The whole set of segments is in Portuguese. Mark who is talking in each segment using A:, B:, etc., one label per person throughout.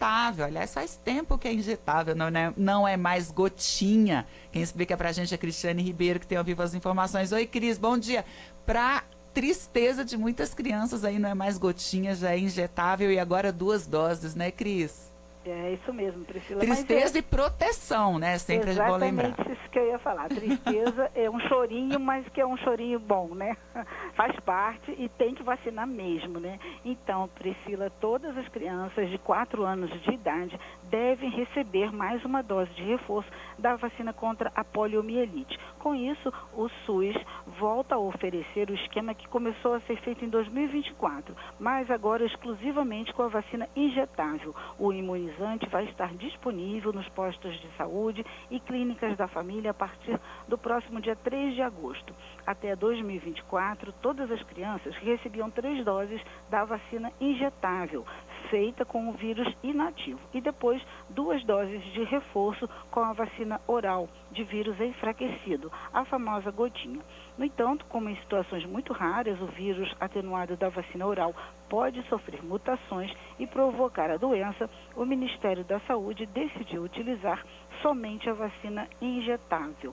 A: injetável. Aliás, faz tempo que é injetável, não é mais gotinha. Quem explica pra gente é a Cristiane Ribeiro, que tem ao vivo as informações. Oi, Cris, bom dia. Pra tristeza de muitas crianças, aí não é mais gotinha, já é injetável e agora 2 doses, né, Cris?
B: É isso mesmo, Priscila.
A: Tristeza e proteção, né? Sempre vou lembrar.
B: Exatamente isso que eu ia falar. Tristeza é um chorinho, mas que é um chorinho bom, né? Faz parte e tem que vacinar mesmo, né? Então, Priscila, todas as crianças de 4 anos de idade devem receber mais uma dose de reforço da vacina contra a poliomielite. Com isso, o SUS volta a oferecer o esquema que começou a ser feito em 2024, mas agora exclusivamente com a vacina injetável. O imunizante vai estar disponível nos postos de saúde e clínicas da família a partir do próximo dia 3 de agosto. Até 2024, todas as crianças recebiam 3 doses da vacina injetável, feita com o vírus inativo, e depois 2 doses de reforço com a vacina oral de vírus enfraquecido, a famosa gotinha. No entanto, como em situações muito raras, o vírus atenuado da vacina oral pode sofrer mutações e provocar a doença, o Ministério da Saúde decidiu utilizar somente a vacina injetável.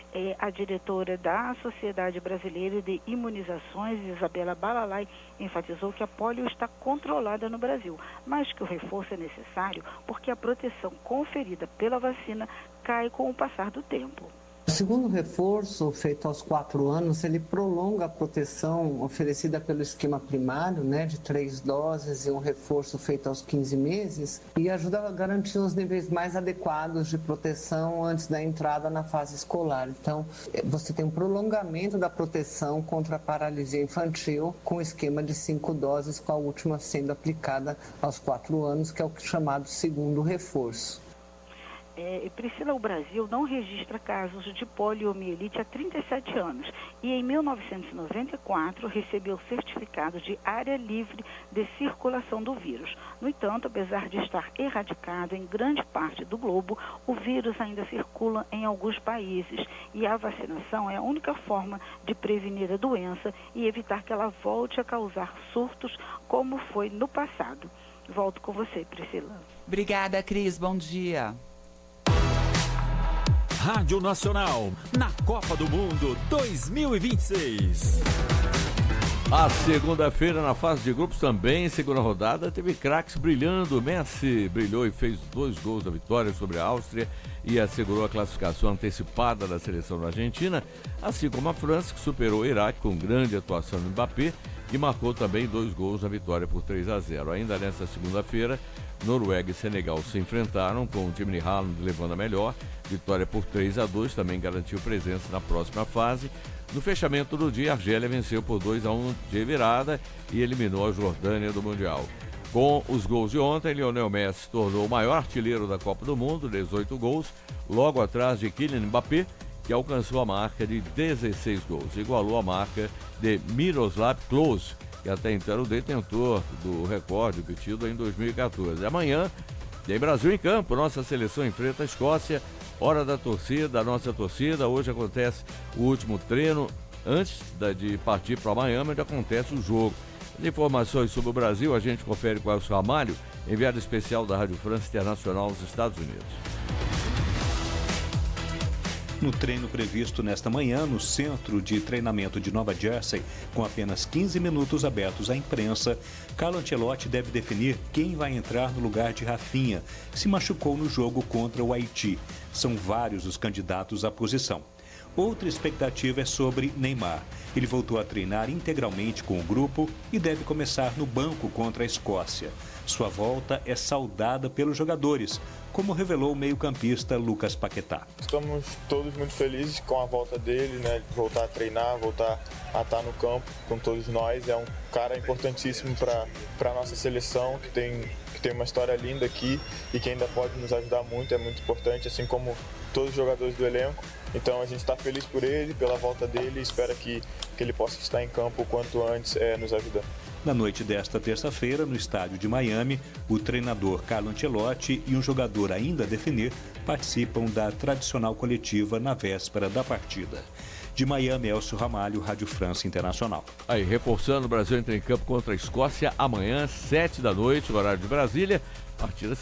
B: A diretora da Sociedade Brasileira de Imunizações, Isabela Balalai, enfatizou que a polio está controlada no Brasil, mas que o reforço é necessário porque a proteção conferida pela vacina cai com o passar do tempo.
C: O segundo reforço, feito aos 4 anos, ele prolonga a proteção oferecida pelo esquema primário, né, de 3 doses e um reforço feito aos 15 meses, e ajuda a garantir os níveis mais adequados de proteção antes da entrada na fase escolar. Então, você tem um prolongamento da proteção contra a paralisia infantil com o esquema de 5 doses, com a última sendo aplicada aos 4 anos, que é o chamado segundo reforço.
B: Priscila, o Brasil não registra casos de poliomielite há 37 anos e em 1994 recebeu certificado de área livre de circulação do vírus. No entanto, apesar de estar erradicado em grande parte do globo, o vírus ainda circula em alguns países e a vacinação é a única forma de prevenir a doença e evitar que ela volte a causar surtos como foi no passado. Volto com você, Priscila.
A: Obrigada, Cris. Bom dia.
D: Rádio Nacional, na Copa do Mundo 2026.
E: A segunda-feira, na fase de grupos também, segunda rodada, teve craques brilhando. Messi brilhou e fez 2 gols da vitória sobre a Áustria e assegurou a classificação antecipada da seleção da Argentina, assim como a França, que superou o Iraque com grande atuação do Mbappé, que marcou também 2 gols na vitória por 3-0. Ainda nesta segunda-feira, Noruega e Senegal se enfrentaram, com o time de Haaland levando a melhor. Vitória por 3-2, também garantiu presença na próxima fase. No fechamento do dia, a Argélia venceu por 2-1 de virada e eliminou a Jordânia do Mundial. Com os gols de ontem, Lionel Messi se tornou o maior artilheiro da Copa do Mundo, 18 gols, logo atrás de Kylian Mbappé, que alcançou a marca de 16 gols, igualou a marca de Miroslav Klose, que até então era o detentor do recorde obtido em 2014. Amanhã, tem Brasil em campo, nossa seleção enfrenta a Escócia, hora da torcida, a nossa torcida. Hoje acontece o último treino, antes de partir para Miami, onde acontece o jogo. As informações sobre o Brasil, a gente confere com o Elcio Ramalho, enviado especial da Rádio França Internacional nos Estados Unidos.
F: No treino previsto nesta manhã, no centro de treinamento de Nova Jersey, com apenas 15 minutos abertos à imprensa, Carlo Ancelotti deve definir quem vai entrar no lugar de Rafinha, que se machucou no jogo contra o Haiti. São vários os candidatos à posição. Outra expectativa é sobre Neymar. Ele voltou a treinar integralmente com o grupo e deve começar no banco contra a Escócia. Sua volta é saudada pelos jogadores, como revelou o meio-campista Lucas Paquetá.
G: Estamos todos muito felizes com a volta dele, né? Voltar a treinar, voltar a estar no campo com todos nós. É um cara importantíssimo para a nossa seleção, que tem uma história linda aqui e que ainda pode nos ajudar muito, é muito importante, assim como todos os jogadores do elenco. Então a gente está feliz por ele, pela volta dele e espera que ele possa estar em campo o quanto antes, nos ajudando.
F: Na noite desta terça-feira, no estádio de Miami, o treinador Carlo Ancelotti e um jogador ainda a definir participam da tradicional coletiva na véspera da partida. De Miami, Elcio Ramalho, Rádio França Internacional.
E: Aí, reforçando, o Brasil entra em campo contra a Escócia amanhã, 7 da noite, no horário de Brasília. Partida